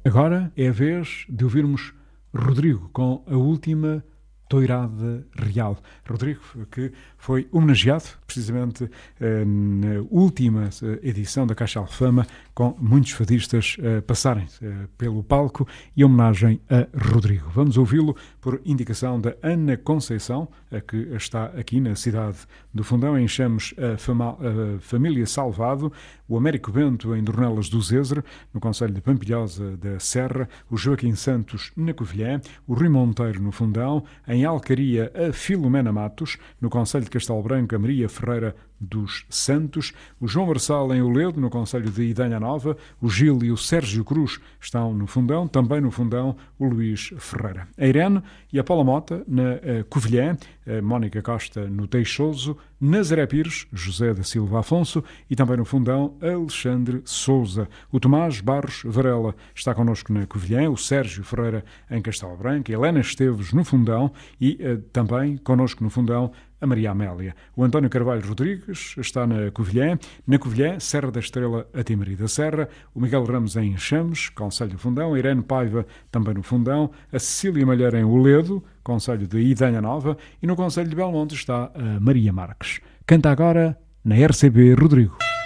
Agora é a vez de ouvirmos Rodrigo com a última Toirada Real. Rodrigo, que foi homenageado precisamente na última edição da Caixa Alfama, com muitos fadistas passarem pelo palco, e homenagem a Rodrigo. Vamos ouvi-lo por indicação da Ana Conceição, que está aqui na cidade do Fundão. Enchemos a família Salvado, o Américo Bento em Dornelas do Zezer, no concelho de Pampilhosa da Serra, o Joaquim Santos na Covilhã, o Rui Monteiro no Fundão, em Alcaria a Filomena Matos, no concelho de Castelo Branco a Maria Ferreira dos Santos, o João Marçal em Oledo, no concelho de Idanha Nova, o Gil e o Sérgio Cruz estão no Fundão, também no Fundão o Luís Ferreira. A Irene e a Paula Mota na Covilhã, a Mónica Costa no Teixoso, Nazaré Pires, José da Silva Afonso e também no Fundão Alexandre Souza. O Tomás Barros Varela está connosco na Covilhã, o Sérgio Ferreira em Castelo Branco, a Helena Esteves no Fundão e também connosco no Fundão a Maria Amélia. O António Carvalho Rodrigues está na Covilhã, Serra da Estrela a Timari da Serra, o Miguel Ramos em Chames, concelho do Fundão, a Irene Paiva também no Fundão, a Cecília Malheiro em Oledo, concelho de Idanha Nova, e no concelho de Belmonte está a Maria Marques. Canta agora na RCB Rodrigo.